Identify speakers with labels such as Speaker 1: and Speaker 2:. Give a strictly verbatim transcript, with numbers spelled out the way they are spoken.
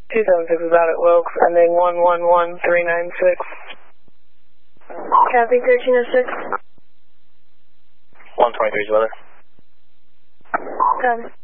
Speaker 1: two seven six is out at Wilkes, ending one one one three nine six.
Speaker 2: Copy thirteen oh six.
Speaker 3: one twenty-three is weather.
Speaker 2: Copy.